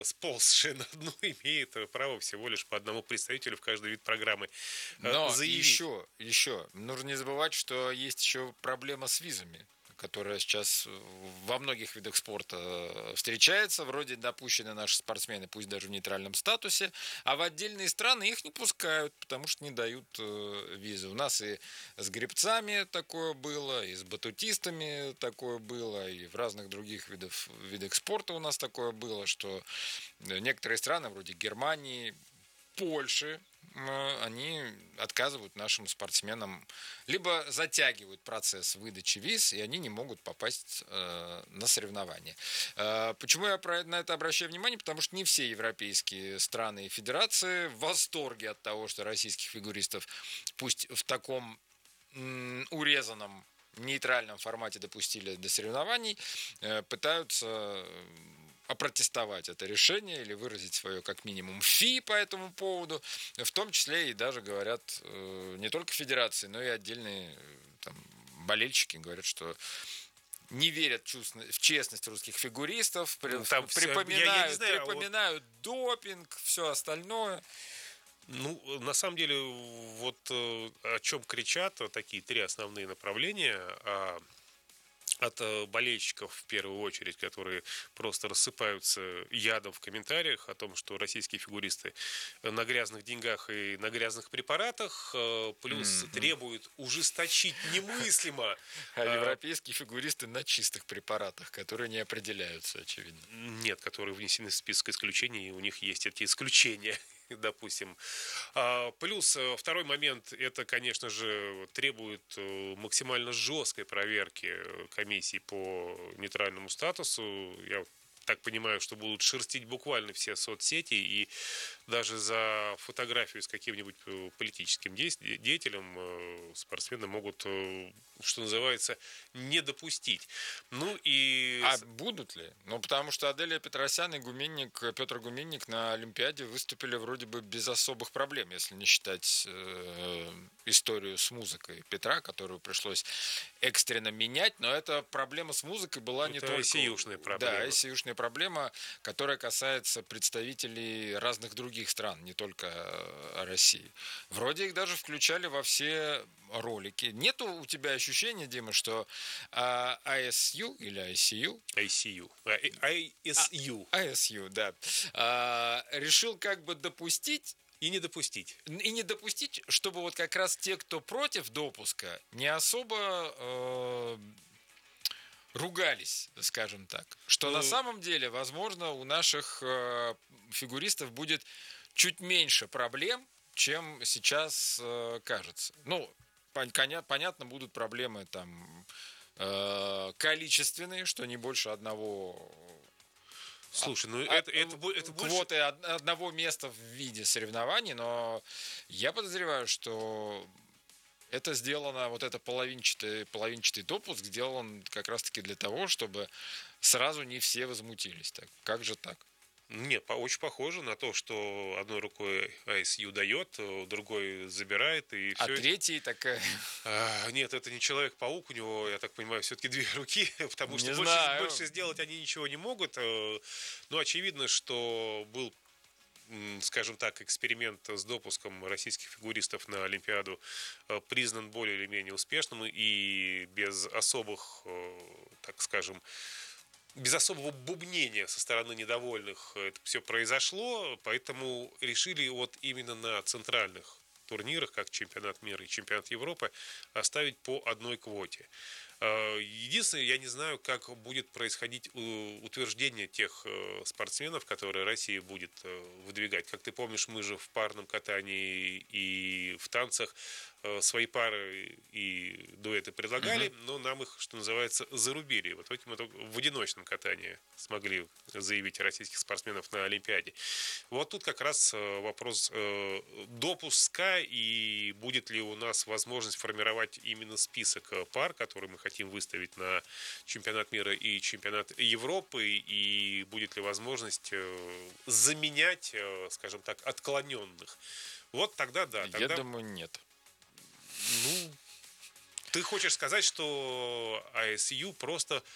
сползшая на дно, имеет право всего лишь по одному представителю в каждый вид программы Но заявить. еще, нужно не забывать, что есть еще проблема с визами, которая сейчас во многих видах спорта встречается. Вроде допущены наши спортсмены, пусть даже в нейтральном статусе, а в отдельные страны их не пускают, потому что не дают визы. У нас и с гребцами такое было, и с батутистами такое было, и в разных других видах спорта у нас такое было, что некоторые страны, вроде Германии, Польши, они отказывают нашим спортсменам, либо затягивают процесс выдачи виз, и они не могут попасть на соревнования. Почему я на это обращаю внимание? Потому что не все европейские страны и федерации в восторге от того, что российских фигуристов, пусть в таком урезанном нейтральном формате допустили до соревнований, пытаются опротестовать это решение или выразить свое как минимум фи по этому поводу, в том числе и даже говорят не только федерации, но и отдельные там, болельщики говорят, что не верят в честность русских фигуристов, Там, я не знаю, припоминают допинг, все остальное. ну, на самом деле, вот о чем кричат такие три основные направления. От болельщиков, в первую очередь, которые просто рассыпаются ядом в комментариях о том, что российские фигуристы на грязных деньгах и на грязных препаратах, плюс требуют ужесточить немыслимо. А европейские фигуристы на чистых препаратах, которые не определяются, очевидно. Нет, которые внесены в список исключений, и у них есть эти исключения. Допустим. Плюс второй момент, это, конечно же, требует максимально жесткой проверки комиссии по нейтральному статусу. Я так понимаю, что будут шерстить буквально все соцсети, и даже за фотографию с каким-нибудь политическим деятелем спортсмены могут, что называется, не допустить. Ну и... А будут ли? Ну, потому что Аделия Петросян и Петр Гуменник на Олимпиаде выступили вроде бы без особых проблем, если не считать историю с музыкой Петра, которую пришлось экстренно менять, но эта проблема с музыкой была не только... Это ICU-шная проблема. Да, ICU-шная проблема, которая касается представителей разных других стран, не только России. Вроде их даже включали во все ролики. Нету у тебя ощущения, Дима, что ISU или ICU? ICU. ISU. ISU, да. Решил как бы допустить и не допустить. И не допустить, чтобы вот как раз те, кто против допуска, не особо ругались, скажем так. Что на самом деле, возможно, у наших фигуристов будет чуть меньше проблем, чем сейчас кажется. Ну, понятно, будут проблемы там количественные, что не больше одного. Слушай, ну это больше... Квоты одного места в виде соревнований, но я подозреваю, что это сделано, вот это половинчатый допуск сделан как раз-таки для того, чтобы сразу не все возмутились. Так, как же так? Нет, очень похоже на то, что одной рукой ISU дает, другой забирает. И а третий такая... Нет, это не Человек-паук, у него, я так понимаю, все-таки две руки, потому что больше сделать они ничего не могут. Но очевидно, что был, скажем так, эксперимент с допуском российских фигуристов на Олимпиаду признан более или менее успешным и без особых, так скажем, без особого бубнения со стороны недовольных это все произошло, поэтому решили вот именно на центральных турнирах, как чемпионат мира и чемпионат Европы, оставить по одной квоте. Единственное, я не знаю, как будет происходить утверждение тех спортсменов, которые Россия будет выдвигать. Как ты помнишь, мы же в парном катании и в танцах свои пары и дуэты предлагали, но нам их, что называется, зарубили. В итоге мы только в одиночном катании смогли заявить российских спортсменов на Олимпиаде. Вот тут как раз вопрос допуска и будет ли у нас возможность формировать именно список пар, которые мы хотим выставить на чемпионат мира и чемпионат Европы, и будет ли возможность заменять, скажем так, отклоненных. Вот тогда да. Я думаю, нет. Ну, ты хочешь сказать, что ISU просто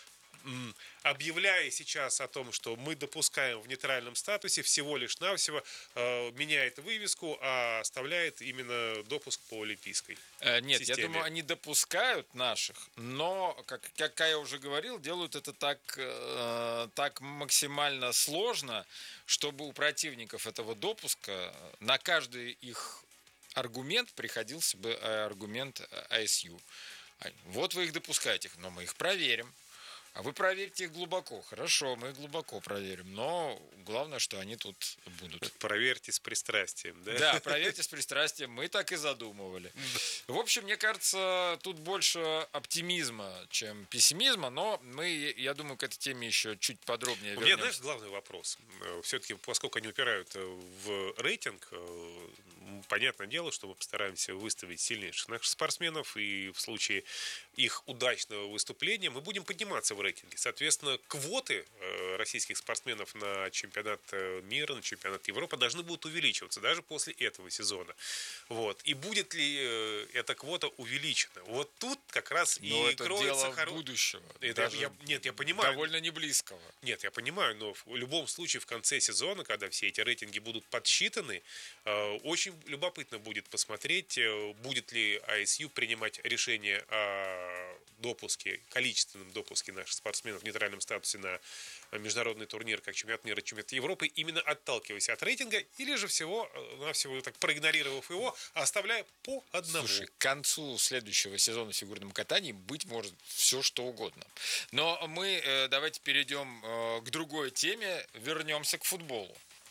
объявляя сейчас о том, что мы допускаем в нейтральном статусе, всего лишь навсего меняет вывеску, а оставляет именно допуск по олимпийской Нет, системе. я думаю, они допускают наших, но, как я уже говорил, делают это так максимально сложно, чтобы у противников этого допуска на каждый их аргумент приходился бы аргумент ISU. Вот вы их допускаете, но мы их проверим. А вы проверьте их глубоко. Хорошо, мы их глубоко проверим. Но главное, что они тут будут. Проверьте с пристрастием, да? Да, проверьте с пристрастием. Мы так и задумывали. В общем, мне кажется, тут больше оптимизма, чем пессимизма. Но я думаю, к этой теме еще чуть подробнее вернемся. У меня, знаешь, главный вопрос. Все-таки, поскольку они упирают в рейтинг, понятное дело, что мы постараемся выставить сильнейших наших спортсменов. И в случае их удачного выступления мы будем подниматься в рейтинге. Соответственно, квоты российских спортсменов на чемпионат мира, на чемпионат Европы должны будут увеличиваться даже после этого сезона. Вот. И будет ли эта квота увеличена? Вот тут как раз но и это кроется дело будущего. Нет, я понимаю. Довольно не близкого. Нет, я понимаю, но в любом случае в конце сезона, когда все эти рейтинги будут подсчитаны, очень любопытно будет посмотреть, будет ли ISU принимать решение о допуске, количественном допуске наших спортсменов в нейтральном статусе на международный турнир, как чемпионат мира, чемпионат Европы, именно отталкиваясь от рейтинга, или же всего-навсего так проигнорировав его, оставляя по одному. Слушай, к концу следующего сезона в фигурном катании быть может все, что угодно. Но мы давайте перейдем к другой теме, вернемся к футболу.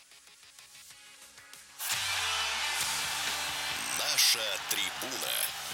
Наша трибуна.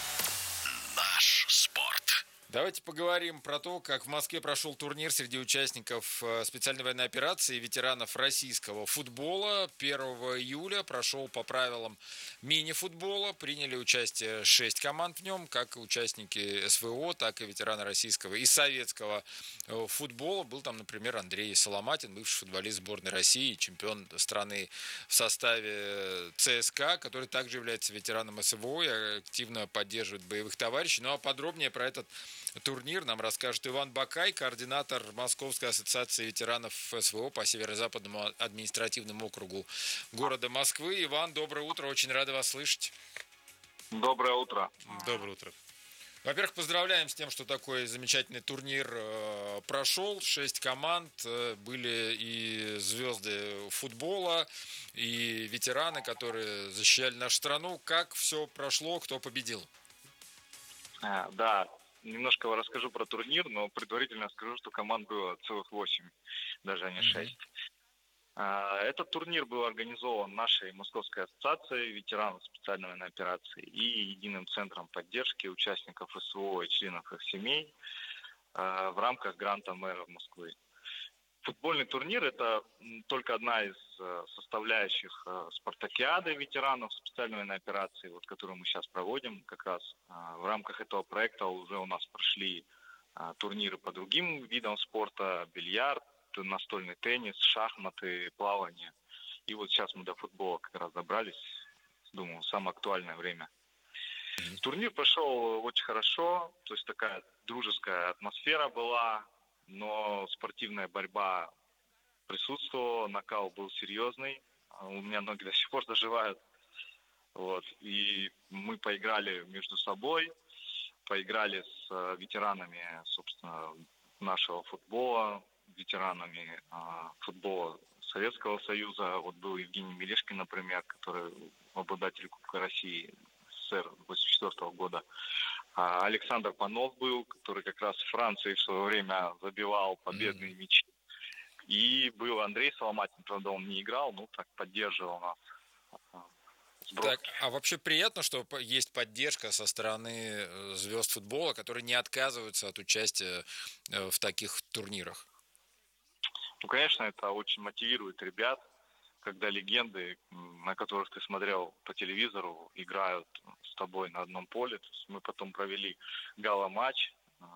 Наш спорт. Давайте поговорим про то, как в Москве прошел турнир среди участников специальной военной операции и ветеранов российского футбола. 1 июля прошел по правилам мини-футбола. Приняли участие 6 команд в нем, как и участники СВО, так и ветераны российского и советского футбола. Был там, например, Андрей Соломатин, бывший футболист сборной России, чемпион страны в составе ЦСКА, который также является ветераном СВО и активно поддерживает боевых товарищей. Ну а подробнее про этот турнир нам расскажет Иван Бакай, координатор Московской ассоциации ветеранов СВО по Северо-Западному административному округу города Москвы. Иван, доброе утро, очень рады вас слышать. Доброе утро. Доброе утро. Во-первых, поздравляем с тем, что такой замечательный турнир прошел. 6 команд, были и звезды футбола, и ветераны, которые защищали нашу страну. Как все прошло, кто победил? Да, немножко расскажу про турнир, но предварительно скажу, что команд было целых 8, даже а не 6. Этот турнир был организован нашей Московской ассоциацией ветеранов специальной военной операции и единым центром поддержки участников СВО и членов их семей в рамках гранта мэра Москвы. Футбольный турнир – это только одна из составляющих спартакиады ветеранов специальной военной операции, вот, которую мы сейчас проводим. Как раз в рамках этого проекта уже у нас прошли турниры по другим видам спорта: бильярд, настольный теннис, шахматы, плавание. И вот сейчас мы до футбола как раз добрались. Думаю, самое актуальное время. Турнир прошел очень хорошо, то есть такая дружеская атмосфера была, но спортивная борьба присутствовала, накал был серьезный. У меня ноги до сих пор заживают. Вот. И мы поиграли между собой, поиграли с ветеранами, собственно, нашего футбола, ветеранами футбола Советского Союза. Вот был Евгений Мелешкин, например, который обладатель Кубка России СССР 1984 года. Александр Панов был, который как раз в Франции в свое время забивал победные мячи. И был Андрей Соломатин, правда, он не играл, но так поддерживал нас. Так, а вообще приятно, что есть поддержка со стороны звезд футбола, которые не отказываются от участия в таких турнирах? Ну, конечно, это очень мотивирует ребят, когда легенды, на которых ты смотрел по телевизору, играют с тобой на одном поле. То есть мы потом провели гала-матч,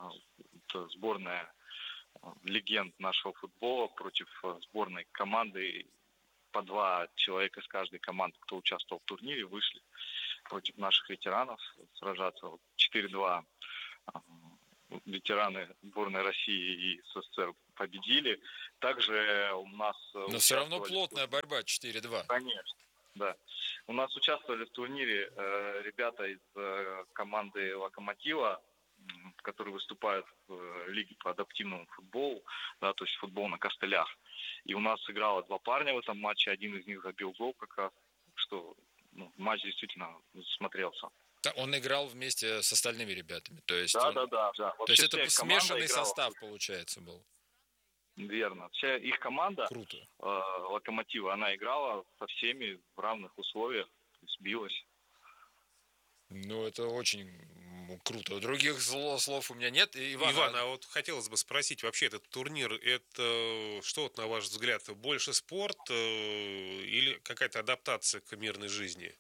сборная легенд нашего футбола против сборной команды. По 2 человека из каждой команды, кто участвовал в турнире, вышли против наших ветеранов сражаться. 4-2 ветераны сборной России и СССР победили. Также у нас... Но все равно плотная борьба, 4-2. Конечно, да. У нас участвовали в турнире ребята из команды «Локомотива», которые выступают в лиге по адаптивному футболу, да, то есть футбол на костылях. И у нас сыграло 2 парня в этом матче, один из них забил гол как раз, что матч действительно смотрелся. Он играл вместе с остальными ребятами, то есть... Да. То есть это смешанный состав, получается, был. Верно. Вся их команда, круто. «Локомотива», она играла со всеми в равных условиях, сбилась. Ну, это очень круто. Других слов у меня нет. Иван, а вот хотелось бы спросить, вообще этот турнир, это что, вот, на ваш взгляд, больше спорт или какая-то адаптация к мирной жизни?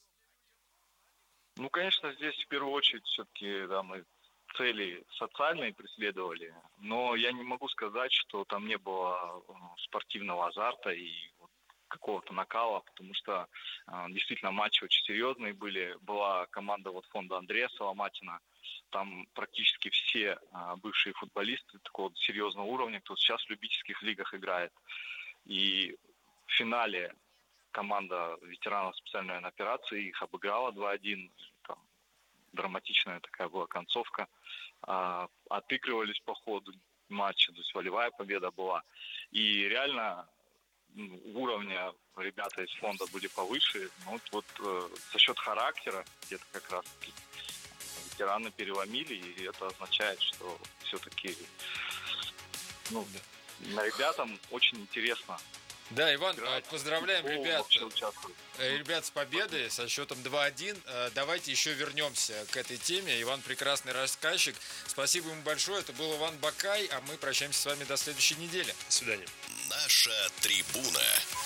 Ну, конечно, здесь в первую очередь все-таки мы цели социальные преследовали, но я не могу сказать, что там не было спортивного азарта и какого-то накала, потому что действительно матчи очень серьезные были. Была команда фонда Андрея Соломатина, там практически все бывшие футболисты такого серьезного уровня, кто сейчас в любительских лигах играет. И в финале команда ветеранов специальной операции их обыграла 2-1. Там драматичная такая была концовка. Отыгрывались по ходу матча, то есть волевая победа была. И реально уровня ребята из фонда были повыше. За счет характера где-то как раз ветераны переломили, и это означает, что все-таки ребятам очень интересно. Да, Иван, поздравляем ребят с победой со счетом 2-1. Давайте еще вернемся к этой теме. Иван прекрасный рассказчик. Спасибо ему большое. Это был Иван Бакай, а мы прощаемся с вами до следующей недели. До свидания. Наша трибуна.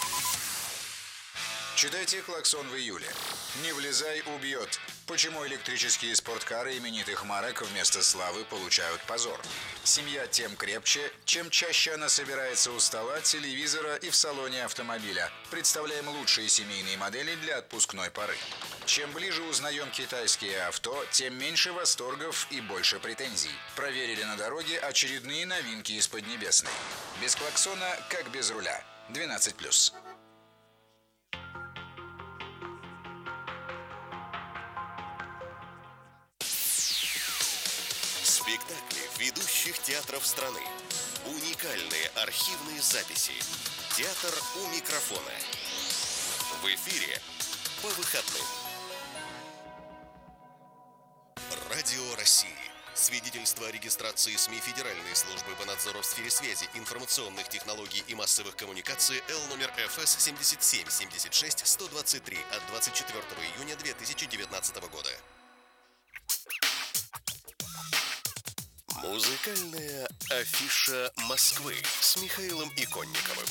Читайте «Клаксон» в июле. Не влезай, убьет. Почему электрические спорткары именитых марок вместо славы получают позор? Семья тем крепче, чем чаще она собирается у стола, телевизора и в салоне автомобиля. Представляем лучшие семейные модели для отпускной поры. Чем ближе узнаем китайские авто, тем меньше восторгов и больше претензий. Проверили на дороге очередные новинки из Поднебесной. Без клаксона, как без руля. 12+. Спектакли ведущих театров страны. Уникальные архивные записи. Театр у микрофона. В эфире по выходным. Радио России. Свидетельство о регистрации СМИ Федеральной службы по надзору в сфере связи, информационных технологий и массовых коммуникаций Л номер ФС 77-76-123 от 24 июня 2019 года. Музыкальная афиша Москвы с Михаилом Иконниковым.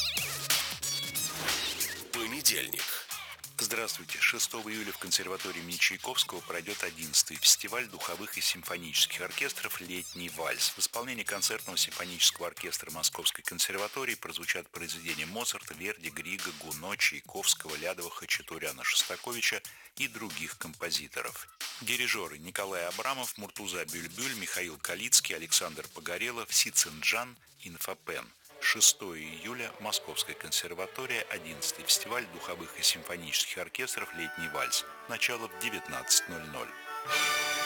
Понедельник. Здравствуйте. 6 июля в консерватории имени Чайковского пройдет 11-й фестиваль духовых и симфонических оркестров «Летний вальс». В исполнении концертного симфонического оркестра Московской консерватории прозвучат произведения Моцарта, Верди, Грига, Гуно, Чайковского, Лядова, Хачатуряна, Шостаковича и других композиторов. Дирижеры Николай Абрамов, Муртуза Бюльбюль, Михаил Калицкий, Александр Погорелов, Сицинджан, Инфопен. 6 июля, Московская консерватория, 11-й фестиваль духовых и симфонических оркестров «Летний вальс». Начало в 19:00.